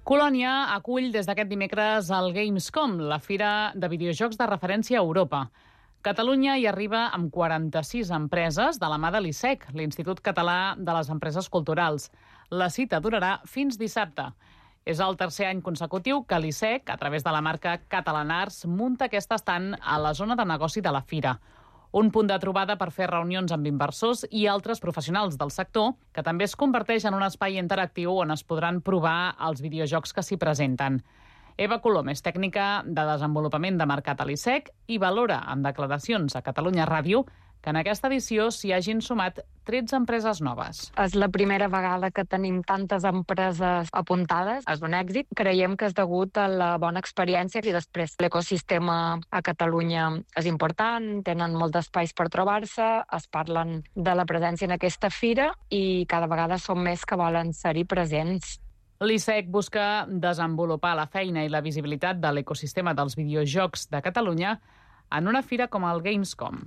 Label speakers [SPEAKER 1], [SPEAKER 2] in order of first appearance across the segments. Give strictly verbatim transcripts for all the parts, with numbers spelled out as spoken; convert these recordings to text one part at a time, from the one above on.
[SPEAKER 1] Colònia acull des d'aquest dimecres el Gamescom, la fira de videojocs de referència a Europa. Catalunya hi arriba amb quaranta-sis empreses de la mà de l'I S E C, l'Institut Català de les Empreses Culturals. La cita durarà fins dissabte. És el tercer any consecutiu que l'I S E C, a través de la marca Catalan Arts, munta aquest estand a la zona de negoci de la fira. Un punt de trobada per fer reunions amb inversors i altres professionals del sector, que també es converteix en un espai interactiu on es podran provar els videojocs que s'hi presenten. Eva Colom és tècnica de desenvolupament de mercat a l'I S E C i valora en declaracions a Catalunya Ràdio que en aquesta edició s'hi hagin sumat tretze empreses noves.
[SPEAKER 2] És la primera vegada que tenim tantes empreses apuntades. És un èxit. Creiem que és degut a la bona experiència i després l'ecosistema a Catalunya és important, tenen molts espais per trobar-se, es parlen de la presència en aquesta fira i cada vegada són més que volen ser-hi presents.
[SPEAKER 1] L'I S E C busca desenvolupar la feina i la visibilitat de l'ecosistema dels videojocs de Catalunya en una fira com el Gamescom.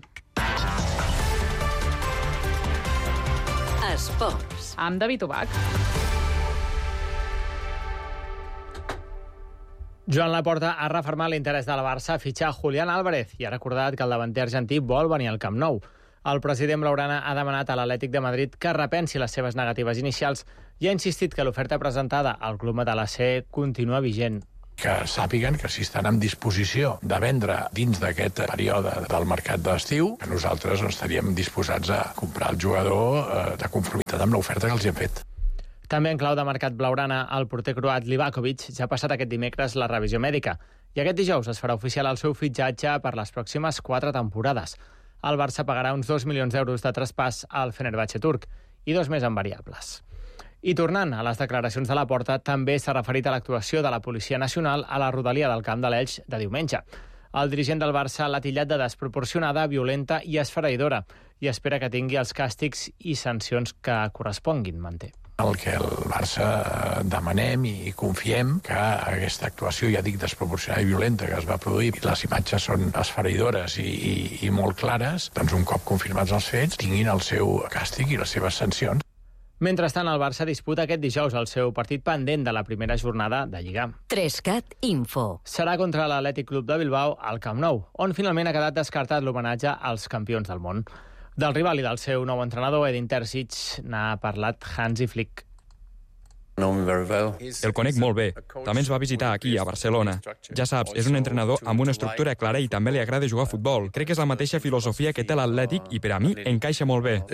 [SPEAKER 3] Esports.
[SPEAKER 1] Amb David Ubach.
[SPEAKER 4] Joan Laporta ha refermat l'interès del Barça a fitxar Julián Álvarez i ha recordat que el davanter argentí vol venir al Camp Nou. El president blaugrana ha demanat a l'Atlètic de Madrid que repensi les seves negatives inicials i ha insistit que l'oferta presentada al club matalasser continua vigent.
[SPEAKER 5] Que sàpiguen que si estan en disposició de vendre dins d'aquest període del mercat d'estiu, que nosaltres no estaríem disposats a comprar el jugador eh, de conformitat amb l'oferta que els hem fet.
[SPEAKER 4] També en clau de mercat blaugrana, el porter croat Livakovic ja ha passat aquest dimecres la revisió mèdica i aquest dijous es farà oficial el seu fitxatge per les pròximes quatre temporades. El Barça pagarà uns dos milions d'euros de traspàs al Fenerbahçe turc i dos més en variables. I tornant a les declaracions de Laporta, també s'ha referit a l'actuació de la Policia Nacional a la rodalia del camp de l'Elx de diumenge. El dirigent del Barça l'ha titllat de desproporcionada, violenta i esfereïdora i espera que tingui els càstigs i sancions que corresponguin, manté.
[SPEAKER 5] El que el Barça demanem i confiem que aquesta actuació, ja dic, desproporcionada i violenta que es va produir, i les imatges són esfereïdores i, i, i molt clares, doncs un cop confirmats els fets, tinguin el seu càstig i les seves sancions.
[SPEAKER 4] Mentrestant, el Barça disputa aquest dijous el seu partit pendent de la primera jornada de Lliga.
[SPEAKER 3] Trescat Info.
[SPEAKER 4] Serà contra l'Atlètic Club de Bilbao al Camp Nou, on finalment ha quedat descartat l'homenatge als campions del món. Del rival i del seu nou entrenador, Edin Terzic, n'ha parlat Hansi Flick.
[SPEAKER 6] El conec molt bé. També ens va visitar aquí, a Barcelona. Ja saps, és un entrenador amb una estructura clara i també li agrada jugar a futbol. Crec que és la mateixa filosofia que té l'Atlètic i per a mi encaixa molt bé.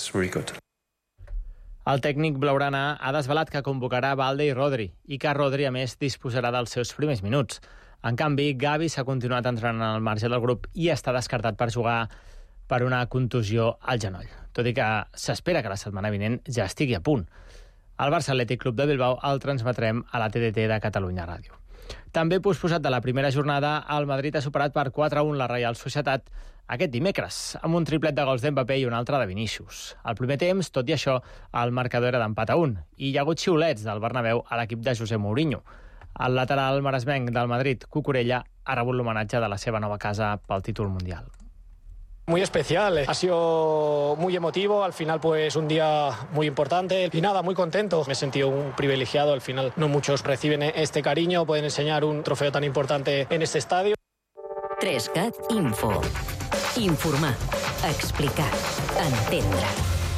[SPEAKER 4] El tècnic blaugrana ha desvelat que convocarà Balde i Rodri i que Rodri, a més, disposarà dels seus primers minuts. En canvi, Gavi s'ha continuat entrenant al marge del grup i està descartat per jugar per una contusió al genoll, tot i que s'espera que la setmana vinent ja estigui a punt. El Barça Atlètic Club de Bilbao el transmetrem a la T D T de Catalunya Ràdio. També posposat de la primera jornada, el Madrid ha superat per quatre a un la Reial Societat aquest dimecres, amb un triplet de gols d'Mbappé i un altre de Vinícius. Al primer temps, tot i això, el marcador era d'empat a un, i hi ha hagut xiulets del Bernabéu a l'equip de José Mourinho. El lateral maresmenc del Madrid, Cucurella, ha rebut l'homenatge de la seva nova casa pel títol mundial.
[SPEAKER 7] Muy especial, ha sido muy emotivo, al final pues un día muy importante y nada, muy contento. Me he sentido un privilegiado, al final no muchos reciben este cariño, pueden enseñar un trofeo tan importante en este estadio.
[SPEAKER 3] Trescat Info. Informar, explicar, entendre.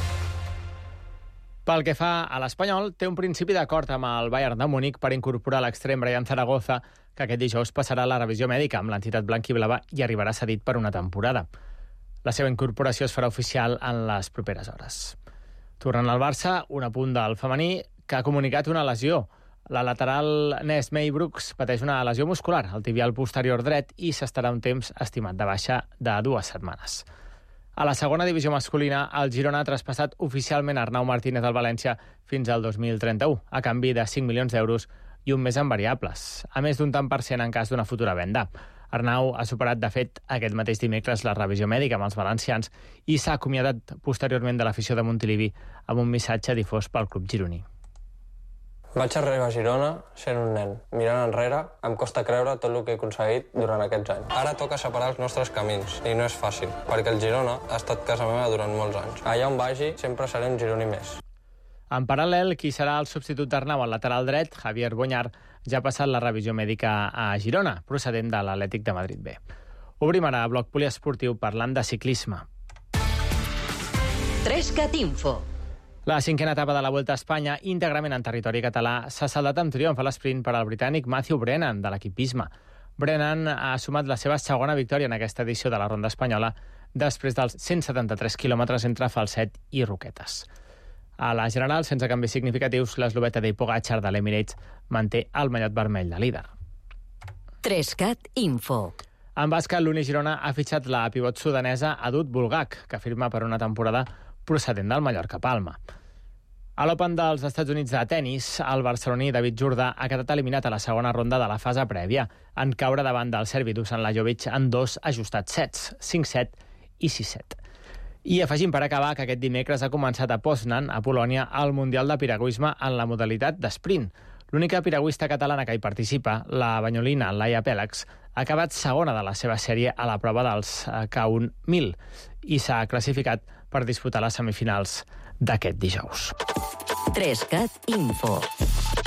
[SPEAKER 4] Pel que fa a l'Espanyol, té un principi d'acord amb el Bayern de Múnich per incorporar l'extrem Brian Zaragoza, que aquest dijous passarà la revisió mèdica amb l'entitat blanquiblava i arribarà cedit per una temporada. La seva incorporació es farà oficial en les properes hores. Tornant al Barça, un apunt del femení que ha comunicat una lesió. La lateral Ness May Brooks pateix una lesió muscular al tibial posterior dret i s'estarà un temps estimat de baixa de dues setmanes. A la segona divisió masculina, el Girona ha traspassat oficialment Arnau Martínez del València fins al dos mil trenta-u, a canvi de cinc milions d'euros i un mes en variables, a més d'un tant per cent en cas d'una futura venda. Arnau ha superat, de fet, aquest mateix dimecres la revisió mèdica amb els valencians i s'ha acomiadat posteriorment de l'afició de Montilivi amb un missatge difós pel club gironí.
[SPEAKER 8] Vaig arribar a Girona sent un nen. Mirant enrere, em costa creure tot el que he aconseguit durant aquests anys. Ara toca separar els nostres camins, i no és fàcil, perquè el Girona ha estat casa meva durant molts anys. Allà on vagi, sempre seré un gironí més.
[SPEAKER 4] En paral·lel, qui serà el substitut d'Arnau al lateral dret, Javier Boñar, ja ha passat la revisió mèdica a Girona, procedent de l'Atlètic de Madrid B. Obrim ara a bloc poliesportiu parlant de ciclisme.
[SPEAKER 3] Trescat Info.
[SPEAKER 4] La cinquena etapa de la Vuelta a Espanya, íntegrament en territori català, s'ha saldat amb triomf a l'esprint per al britànic Matthew Brennan, de l'equip Visma. Brennan ha sumat la seva segona victòria en aquesta edició de la Ronda Espanyola després dels cent setanta-tres quilòmetres entre Falset i Roquetes. A la general, sense canvis significatius, l'eslovè Tadej Pogačar de l'Emirates manté el mallot vermell de líder.
[SPEAKER 3] Trescat Info.
[SPEAKER 4] En bàsquet, l'Uni Girona ha fitxat la pivot sudanesa Adut Bulgak, que firma per una temporada procedent del Mallorca Palma. A l'Open dels Estats Units de tennis, el barceloní David Jordà ha quedat eliminat a la segona ronda de la fase prèvia, en caure davant del serbi Dusan Lajovic en dos ajustats sets, cinc set i sis set. I afegim per acabar que aquest dimecres ha començat a Poznan, a Polònia, el Mundial de Piragüisme en la modalitat d'esprint. L'única piragüista catalana que hi participa, la banyolina Laia Pèlex, ha acabat segona de la seva sèrie a la prova dels K un mil i s'ha classificat per disputar les semifinals d'aquest dijous.
[SPEAKER 3] Trescat Info.